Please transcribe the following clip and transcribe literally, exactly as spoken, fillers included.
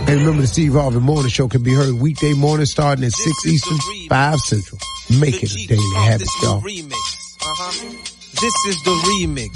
And remember, the Steve Harvey Morning Show can be heard weekday morning starting at six Eastern, five Central. Make it a daily habit, y'all. Uh-huh. This is the remix.